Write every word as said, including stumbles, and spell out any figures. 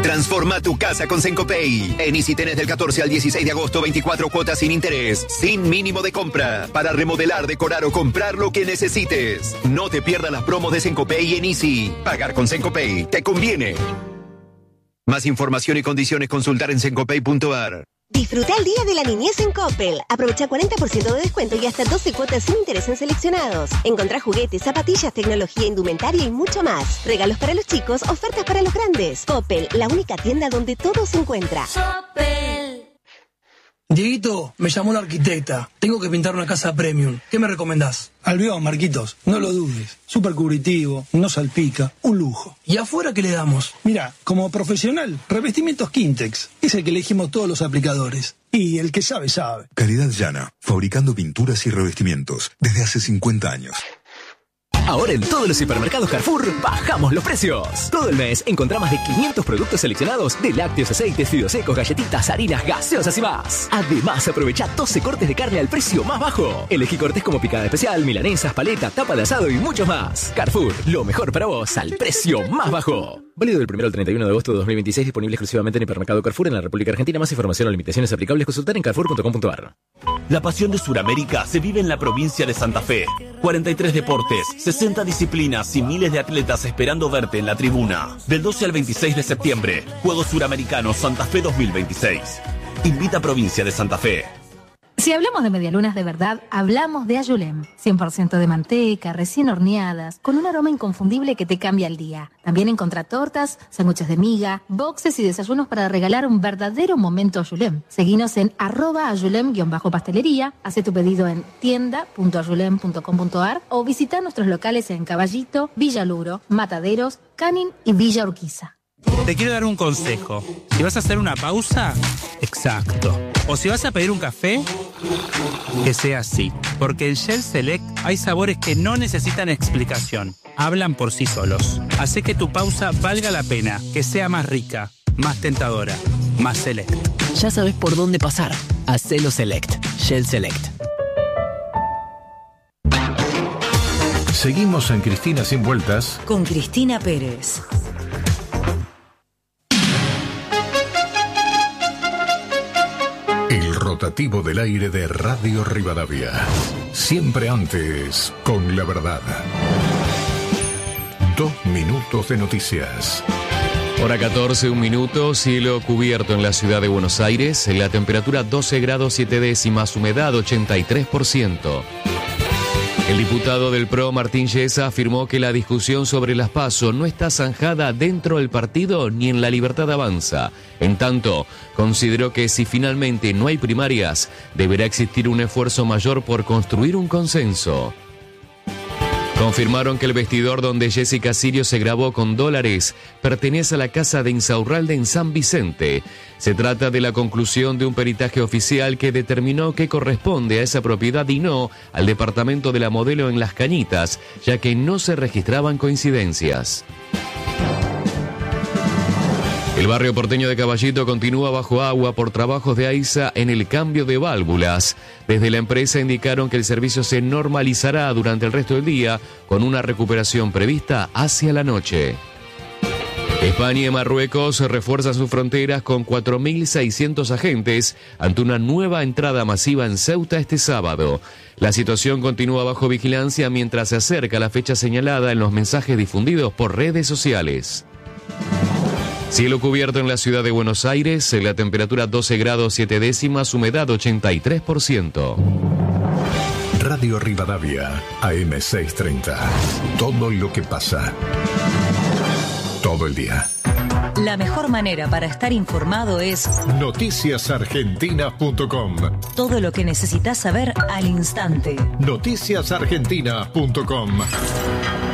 Transforma tu casa con Sencopay. En Easy tenés del catorce al dieciséis de agosto veinticuatro cuotas sin interés, sin mínimo de compra, para remodelar, decorar o comprar lo que necesites. No te pierdas las promos de Sencopay en Easy. Pagar con Sencopay te conviene. Más información y condiciones consultar en sencopay punto a r. Disfruta el Día de la Niñez en Coppel. Aprovecha cuarenta por ciento de descuento y hasta doce cuotas sin interés en seleccionados. Encontrá juguetes, zapatillas, tecnología, indumentaria y mucho más. Regalos para los chicos, ofertas para los grandes. Coppel, la única tienda donde todo se encuentra. Coppel. Dieguito, me llamó la arquitecta. Tengo que pintar una casa premium. ¿Qué me recomendás? Albión, Marquitos. No lo dudes. Súper cubritivo, no salpica, un lujo. ¿Y afuera qué le damos? Mira, como profesional, revestimientos Quintex. Es el que elegimos todos los aplicadores. Y el que sabe, sabe. Calidad llana, fabricando pinturas y revestimientos desde hace cincuenta años. Ahora en todos los hipermercados Carrefour bajamos los precios. Todo el mes encontrá más de quinientos productos seleccionados de lácteos, aceites, fideos secos, galletitas, harinas, gaseosas y más. Además, aprovecha doce cortes de carne al precio más bajo. Elegí cortes como picada especial, milanesas, paleta, tapa de asado y muchos más. Carrefour, lo mejor para vos al precio más bajo. Válido del primero al treinta y uno de agosto de dos mil veintiséis, disponible exclusivamente en hipermercado Carrefour en la República Argentina. Más información o limitaciones aplicables consultar en carrefour punto com punto a r. La pasión de Sudamérica se vive en la provincia de Santa Fe. cuarenta y tres deportes, sesenta disciplinas y miles de atletas esperando verte en la tribuna. Del doce al veintiséis de septiembre, Juegos Suramericanos Santa Fe dos mil veintiséis. Invita a Provincia de Santa Fe. Si hablamos de medialunas de verdad, hablamos de Ayulem. cien por ciento de manteca, recién horneadas, con un aroma inconfundible que te cambia el día. También encontrá tortas, sándwiches de miga, boxes y desayunos para regalar un verdadero momento Ayulem. Seguinos en arroba ayulem-pastelería, haz tu pedido en tienda punto ayulem punto com punto a r o visita nuestros locales en Caballito, Villa Luro, Mataderos, Canin y Villa Urquiza. Te quiero dar un consejo. Si vas a hacer una pausa, exacto. O si vas a pedir un café, que sea así. Porque en Shell Select hay sabores que no necesitan explicación. Hablan por sí solos. Hace que tu pausa valga la pena, que sea más rica, más tentadora, más Select. Ya sabes por dónde pasar. Hacelo Select. Shell Select. Seguimos en Cristina Sin Vueltas con Cristina Pérez. El rotativo del aire de Radio Rivadavia. Siempre antes, con la verdad. Dos minutos de noticias. Hora catorce, un minuto, cielo cubierto en la ciudad de Buenos Aires, la temperatura doce grados siete décimas, humedad ochenta y tres por ciento. El diputado del P R O, Martín Yesa, afirmó que la discusión sobre las PASO no está zanjada dentro del partido ni en la Libertad Avanza. En tanto, consideró que si finalmente no hay primarias, deberá existir un esfuerzo mayor por construir un consenso. Confirmaron que el vestidor donde Jessica Sirio se grabó con dólares pertenece a la casa de Insaurralde en San Vicente. Se trata de la conclusión de un peritaje oficial que determinó que corresponde a esa propiedad y no al departamento de la modelo en Las Cañitas, ya que no se registraban coincidencias. El barrio porteño de Caballito continúa bajo agua por trabajos de AISA en el cambio de válvulas. Desde la empresa indicaron que el servicio se normalizará durante el resto del día, con una recuperación prevista hacia la noche. España y Marruecos refuerzan sus fronteras con cuatro mil seiscientos agentes ante una nueva entrada masiva en Ceuta este sábado. La situación continúa bajo vigilancia mientras se acerca la fecha señalada en los mensajes difundidos por redes sociales. Cielo cubierto en la ciudad de Buenos Aires, la temperatura doce grados siete décimas, humedad ochenta y tres por ciento. Radio Rivadavia, A M seiscientos treinta. Todo lo que pasa. Todo el día. La mejor manera para estar informado es noticias argentinas punto com. Todo lo que necesitas saber al instante. noticias argentinas punto com.